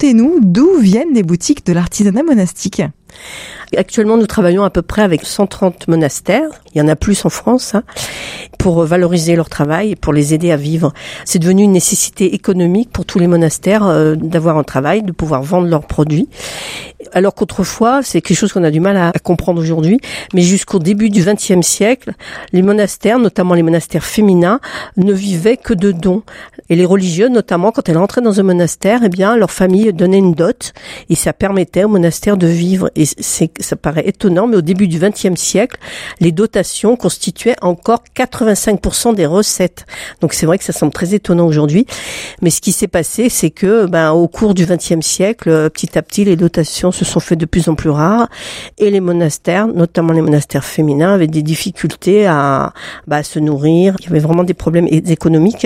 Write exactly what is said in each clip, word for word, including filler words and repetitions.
racontez-nous d'où viennent les boutiques de l'artisanat monastique. Actuellement, nous travaillons à peu près avec cent trente monastères. Il y en a plus en France, hein, pour valoriser leur travail et pour les aider à vivre. C'est devenu une nécessité économique pour tous les monastères euh, d'avoir un travail, de pouvoir vendre leurs produits. Alors qu'autrefois, c'est quelque chose qu'on a du mal à, à comprendre aujourd'hui, mais jusqu'au début du vingtième siècle, les monastères, notamment les monastères féminins, ne vivaient que de dons. Et les religieux, notamment, quand elles rentraient dans un monastère, eh bien, leur famille donnait une dot et ça permettait au monastère de vivre. Et c'est, ça paraît étonnant, mais au début du vingtième siècle, les dotations constituaient encore quatre-vingt-cinq pour cent des recettes. Donc c'est vrai que ça semble très étonnant aujourd'hui. Mais ce qui s'est passé, c'est que, ben, au cours du vingtième siècle, petit à petit, les dotations se sont faites de plus en plus rares et les monastères, notamment les monastères féminins, avaient des difficultés à, bah, à se nourrir. Il y avait vraiment des problèmes économiques.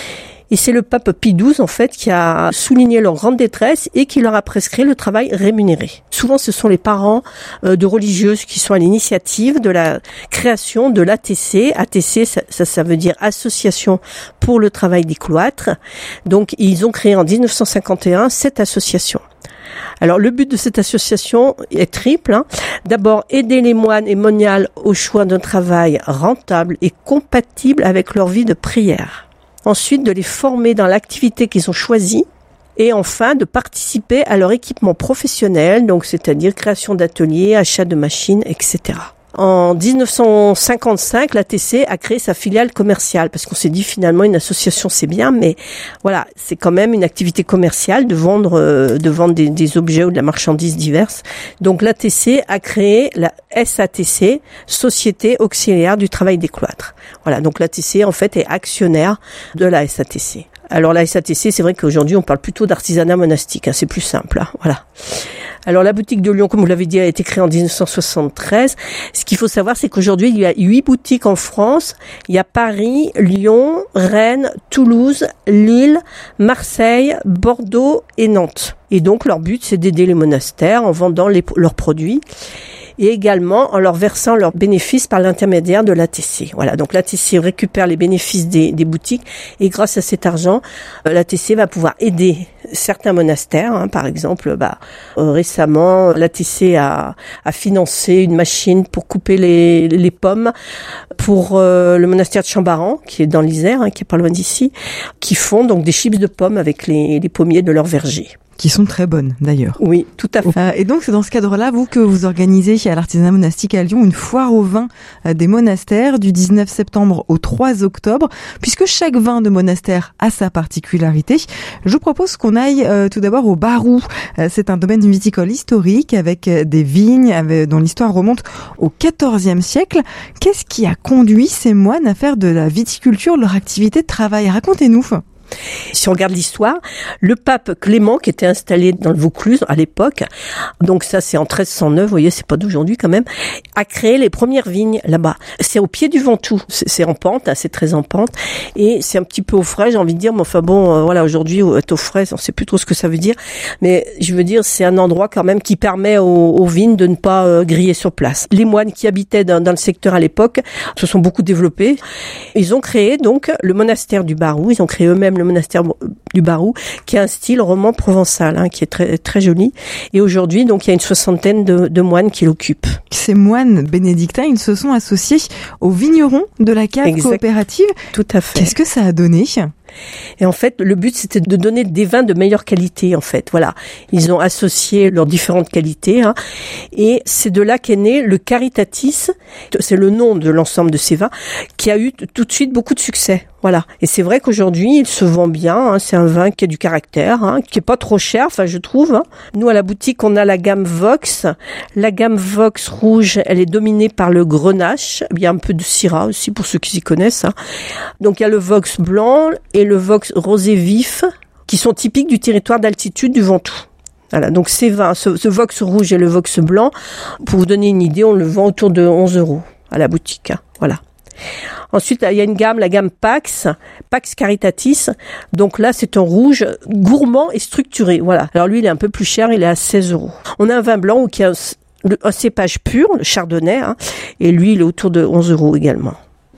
Et c'est le pape Pie douze, en fait, qui a souligné leur grande détresse et qui leur a prescrit le travail rémunéré. Souvent, ce sont les parents euh, de religieuses qui sont à l'initiative de la création de l'A T C. A T C, ça, ça, ça veut dire Association pour le travail des cloîtres. Donc, ils ont créé en dix-neuf cent cinquante et un cette association. Alors, le but de cette association est triple, hein. D'abord, aider les moines et moniales au choix d'un travail rentable et compatible avec leur vie de prière. Ensuite, de les former dans l'activité qu'ils ont choisie. Et enfin, de participer à leur équipement professionnel, donc c'est-à-dire création d'ateliers, achat de machines, et cetera. En dix-neuf cent cinquante-cinq, l'A T C a créé sa filiale commerciale parce qu'on s'est dit finalement une association c'est bien, mais voilà, c'est quand même une activité commerciale de vendre, euh, de vendre des, des objets ou de la marchandise diverses. Donc l'A T C a créé la S A T C, Société auxiliaire du travail des cloîtres. Voilà, donc l'A T C en fait est actionnaire de la S A T C. Alors la S A T C, c'est vrai qu'aujourd'hui on parle plutôt d'artisanat monastique, hein, c'est plus simple, hein, voilà. Alors la boutique de Lyon, comme vous l'avez dit, a été créée en dix-neuf cent soixante-treize. Ce qu'il faut savoir, c'est qu'aujourd'hui, il y a huit boutiques en France. Il y a Paris, Lyon, Rennes, Toulouse, Lille, Marseille, Bordeaux et Nantes. Et donc leur but, c'est d'aider les monastères en vendant les, leurs produits. Et également en leur versant leurs bénéfices par l'intermédiaire de l'A T C. Voilà, donc l'A T C récupère les bénéfices des, des boutiques et grâce à cet argent, euh, l'A T C va pouvoir aider certains monastères. Hein, par exemple, bah, euh, récemment, l'A T C a, a financé une machine pour couper les, les pommes pour euh, le monastère de Chambaran, qui est dans l'Isère, hein, qui est pas loin d'ici, qui font donc des chips de pommes avec les, les pommiers de leur verger. Qui sont très bonnes, d'ailleurs. Oui, tout à fait. Euh, et donc, c'est dans ce cadre-là, vous, que vous organisez à l'artisanat monastique à Lyon une foire au vin euh, des monastères du dix-neuf septembre au trois octobre. Puisque chaque vin de monastère a sa particularité, je vous propose qu'on aille euh, tout d'abord au Barou. Euh, c'est un domaine viticole historique avec euh, des vignes avec, dont l'histoire remonte au quatorzième siècle. Qu'est-ce qui a conduit ces moines à faire de la viticulture leur activité de travail ? Racontez-nous. Si on regarde l'histoire, le pape Clément, qui était installé dans le Vaucluse à l'époque, donc ça c'est en treize cent neuf, vous voyez, c'est pas d'aujourd'hui quand même, a créé les premières vignes là-bas. C'est au pied du Ventoux, c'est, c'est en pente, hein, c'est très en pente, et c'est un petit peu au frais, j'ai envie de dire, mais enfin bon, euh, voilà, aujourd'hui, être au frais, on sait plus trop ce que ça veut dire, mais je veux dire, c'est un endroit quand même qui permet aux, aux vignes de ne pas euh, griller sur place. Les moines qui habitaient dans, dans le secteur à l'époque se sont beaucoup développés. Ils ont créé donc le monastère du Barou, ils ont créé eux-mêmes le monastère du Barou, qui a un style roman provençal, hein, qui est très très joli. Et aujourd'hui, donc, il y a une soixantaine de, de moines qui l'occupent. Ces moines bénédictins, ils se sont associés aux vignerons de la cave exact. Coopérative. Tout à fait. Qu'est-ce que ça a donné ? Et en fait, le but, c'était de donner des vins de meilleure qualité, en fait. Voilà. Ils ont associé leurs différentes qualités, hein. Et c'est de là qu'est né le Caritatis. C'est le nom de l'ensemble de ces vins, qui a eu tout de suite beaucoup de succès. Voilà. Et c'est vrai qu'aujourd'hui, il se vend bien, hein. C'est un vin qui a du caractère, hein, qui est pas trop cher, enfin, je trouve, hein. Nous, à la boutique, on a la gamme Vox. La gamme Vox rouge, elle est dominée par le Grenache. Il y a un peu de Syrah aussi, pour ceux qui s'y connaissent, hein. Donc, il y a le Vox blanc et le Vox rosé vif, qui sont typiques du territoire d'altitude du Ventoux. Voilà, donc ces vins, ce, ce Vox rouge et le Vox blanc, pour vous donner une idée, on le vend autour de onze euros à la boutique, hein. Voilà. Ensuite, il y a une gamme, la gamme Pax, Pax Caritatis. Donc là, c'est un rouge gourmand et structuré. Voilà. Alors lui, il est un peu plus cher, il est à seize euros. On a un vin blanc qui a un, un cépage pur, le chardonnay, hein, et lui, il est autour de onze euros également.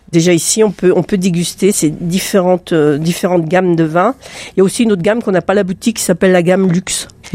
Déjà ici, on peut on peut déguster ces différentes euh, différentes gammes de vins. Il y a aussi une autre gamme qu'on n'a pas à la boutique qui s'appelle la gamme luxe.